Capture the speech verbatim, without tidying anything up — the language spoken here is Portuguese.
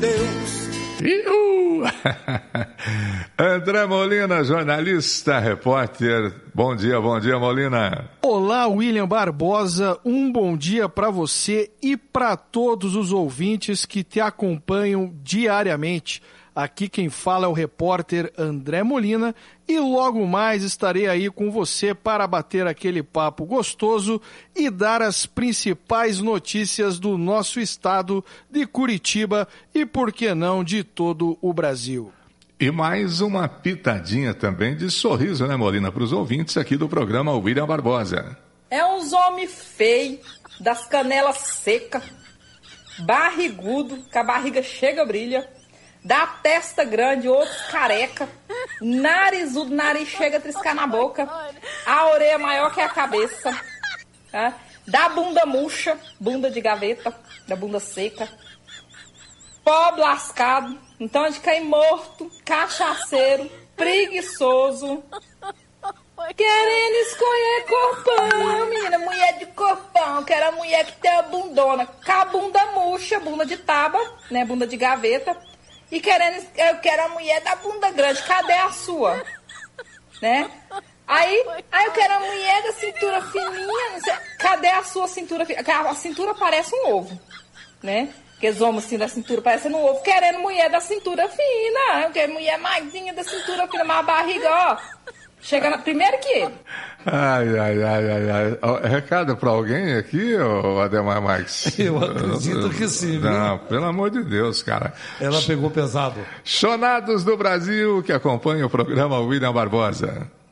Deus. Iu! André Molina, jornalista, repórter. Bom dia, bom dia, Molina. Olá, William Barbosa. Um bom dia para você e para todos os ouvintes que te acompanham diariamente. Aqui quem fala é o repórter André Molina e logo mais estarei aí com você para bater aquele papo gostoso e dar as principais notícias do nosso estado de Curitiba e, por que não, de todo o Brasil. E mais uma pitadinha também de sorriso, né, Molina, para os ouvintes aqui do programa William Barbosa. É uns homens feios, das canelas secas, barrigudo, que a barriga chega a brilha, da testa grande, outros careca, narizudo, nariz chega a triscar na boca, a orelha maior que a cabeça, tá? Da bunda murcha, bunda de gaveta, da bunda seca, pobre lascado, então de cair morto, cachaceiro, preguiçoso, querendo escolher corpão, menina, mulher de corpão, quero a mulher que tem a bundona, com a bunda murcha, bunda de tábua, né, bunda de gaveta, e querendo, eu quero a mulher da bunda grande, cadê a sua? Né? Aí, aí eu quero a mulher da cintura fininha, não sei, cadê a sua cintura fininha? A cintura parece um ovo, né? Aqueles homens assim da cintura parecendo um ovo, querendo mulher da cintura fina, eu quero mulher magrinha da cintura fina, mas a barriga, ó, chega na, primeiro que ele. Ai, ai, ai, ai, ai. Recado pra alguém aqui, ô Ademar Marques? Eu acredito que sim, viu? Não, pelo amor de Deus, cara. Ela pegou pesado. Chonados do Brasil que acompanham o programa William Barbosa.